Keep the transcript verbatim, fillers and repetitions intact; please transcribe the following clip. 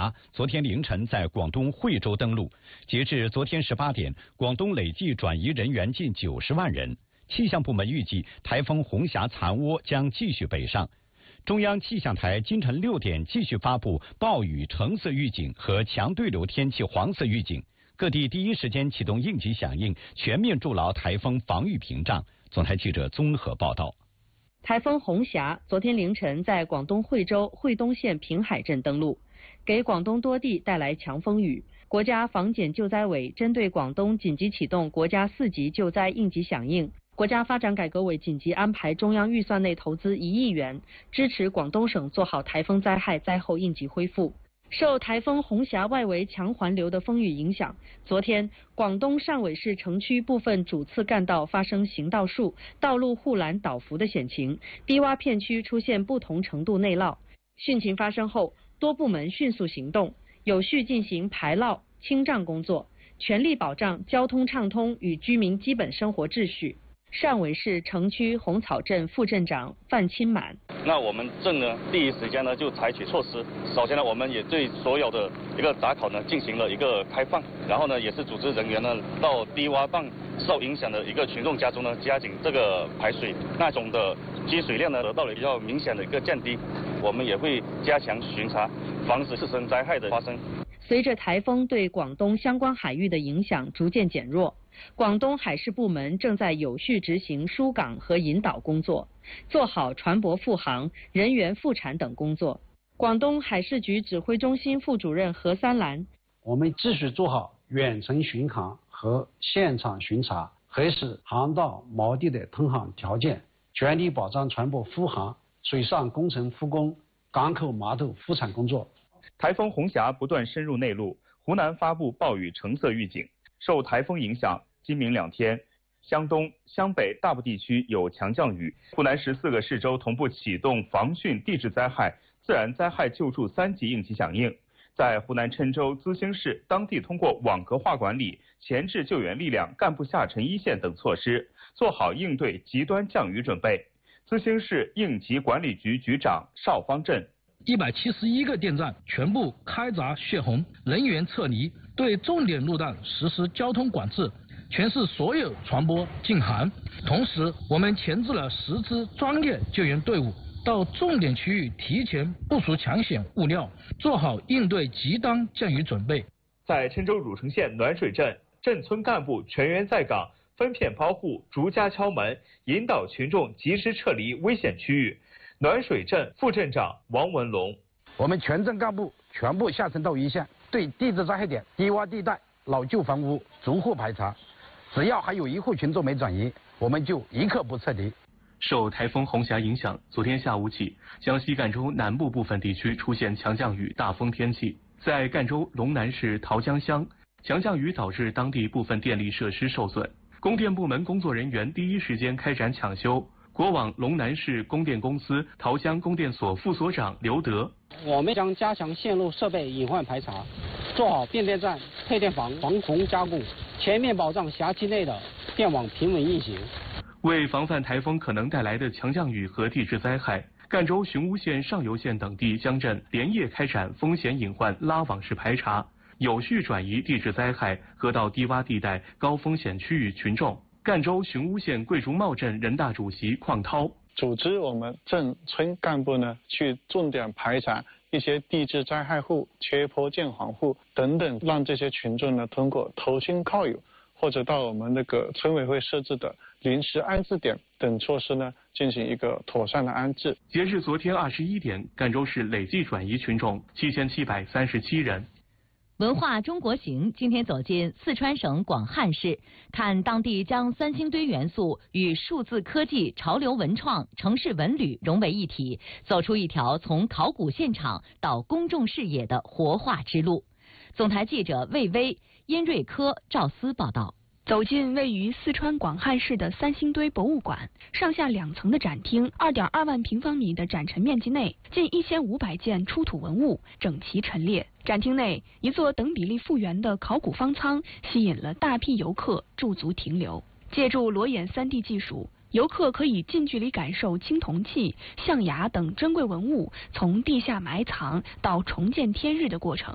霞昨天凌晨在广东惠州登陆，截至昨天十八点，广东累计转移人员近九十万人。气象部门预计，台风红霞残涡将继续北上。中央气象台今晨六点继续发布暴雨橙色预警和强对流天气黄色预警，各地第一时间启动应急响应，全面筑牢台风防御屏障。总台记者综合报道。 台风红霞昨天凌晨在广东惠州惠东县平海镇登陆，给广东多地带来强风雨。国家防检救灾委针对广东紧急启动国家四级救灾应急响应。国家发展改革委紧急安排中央预算内投资一亿元，支持广东省做好台风灾害灾后应急恢复。受台风红霞外围强环流的风雨影响，昨天广东汕尾市城区部分主次干道发生行道树、道路护栏倒伏的险情，低洼片区出现不同程度内涝。汛情发生后，多部门迅速行动，有序进行排涝清障工作，全力保障交通畅通与居民基本生活秩序。汕尾市城区红草镇副镇长范钦满， 那我们镇呢，第一时间呢就采取措施。首先呢，我们也对所有的一个闸口呢进行了一个开放，然后呢，也是组织人员呢到低洼棒受影响的一个群众家中呢加紧这个排水，那种的积水量呢得到了比较明显的一个降低。我们也会加强巡查，防止次生灾害的发生。 随着台风对广东相关海域的影响逐渐减弱，广东海事部门正在有序执行疏港和引导工作，做好船舶复航、人员复产等工作。广东海事局指挥中心副主任何三兰， 我们继续做好远程巡航和现场巡查，核实航道锚地的通航条件，全力保障船舶复航、水上工程复工、港口码头复产工作。 台风红霞不断深入内陆，湖南发布暴雨橙色预警。受台风影响，今明两天，湘东、湘北大部地区有强降雨。湖南十四个市州同步启动防汛地质灾害、自然灾害救助三级应急响应。在湖南郴州、资兴市，当地通过网格化管理、前置救援力量、干部下沉一线等措施，做好应对极端降雨准备。资兴市应急管理局局长邵方振。 一百七十一个电站全部开闸泄洪，人员撤离，对重点路段实施交通管制，全市所有船舶禁航。同时，我们前置了十支专业救援队伍，到重点区域提前部署抢险物料，做好应对极端降雨准备。 在郴州汝城县暖水镇，镇村干部全员在岗，分片包户，逐家敲门，引导群众及时撤离危险区域。暖水镇副镇长王文龙， 我们全镇干部全部下沉到一线，对地质灾害点、低洼地带、老旧房屋逐户排查，只要还有一户群众没转移，我们就一刻不撤离。 受台风红霞影响，昨天下午起，江西赣州南部部分地区出现强降雨、大风天气。在赣州龙南市桃江乡，强降雨导致当地部分电力设施受损，供电部门工作人员第一时间开展抢修。国网龙南市供电公司桃江供电所副所长刘德， 我们将加强线路设备隐患排查，做好变电站、配电房防洪加固，全面保障辖区内的电网平稳运行。 为防范台风可能带来的强降雨和地质灾害，赣州雄乌县、上游县等地乡镇连夜开展风险隐患拉网式排查，有序转移地质灾害和到低洼地带高风险区域群众。赣州雄乌县桂竹茂镇人大主席邝涛组织我们镇村干部呢，去重点排查一些地质灾害户、缺坡建房户等等，让这些群众呢通过投亲靠友或者到我们那个村委会设置的临时安置点等措施呢，进行一个妥善的安置。 截至昨天二十一点，赣州市累计转移群众七千七百三十七人。 文化中国行今天走进四川省广汉市，看当地将三星堆元素与数字科技、潮流文创、城市文旅融为一体，走出一条从考古现场到公众视野的活化之路。总台记者魏巍、殷瑞科、赵思报道。 走进位于四川广汉市的三星堆博物馆，上下两层的展厅，二点二万平方米的展陈面积内，近一千五百件出土文物整齐陈列。展厅内，一座等比例复原的考古方舱吸引了大批游客驻足停留。借助裸眼 三 D 技术，游客可以近距离感受青铜器、象牙等珍贵文物从地下埋藏到重见天日的过程。